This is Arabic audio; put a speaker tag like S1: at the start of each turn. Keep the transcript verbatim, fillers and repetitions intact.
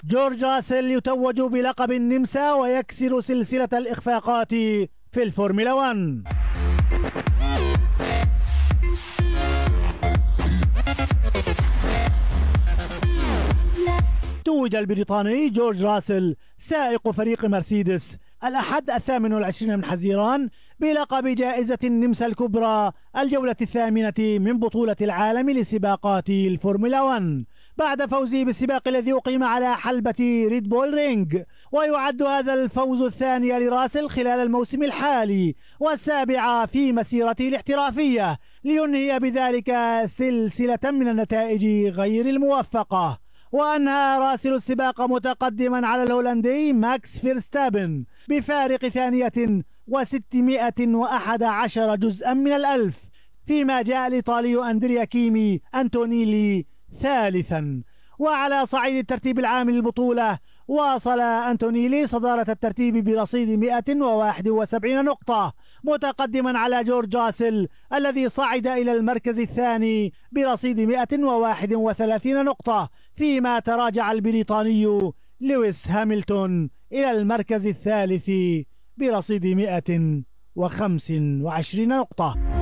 S1: جورج راسل يتوج بلقب النمسا ويكسر سلسلة الإخفاقات في الفورمولا واحد. توج البريطاني جورج راسل سائق فريق مرسيدس الأحد الثامن والعشرين من حزيران بلقب جائزة النمسا الكبرى الجولة الثامنة من بطولة العالم لسباقات الفورمولا واحد بعد فوزه بالسباق الذي أقيم على حلبة ريد بول رينج. ويعد هذا الفوز الثاني لراسل خلال الموسم الحالي والسابع في مسيرته الاحترافية، لينهي بذلك سلسلة من النتائج غير الموفقة. وأنهى راسل السباق متقدما على الهولندي ماكس فيرستابن بفارق ثانية وستمائة وأحد عشر جزءا من الألف، فيما جاء الإيطالي أندريا كيمي أنتونيلي ثالثا. وعلى صعيد الترتيب العام للبطولة واصل أنتونيلي صدارة الترتيب برصيد مائة وواحد وسبعين نقطة، متقدما على جورج راسل الذي صعد إلى المركز الثاني برصيد مائة وواحد وثلاثين نقطة، فيما تراجع البريطاني لويس هاملتون إلى المركز الثالث برصيد مائة وخمس وعشرين نقطة.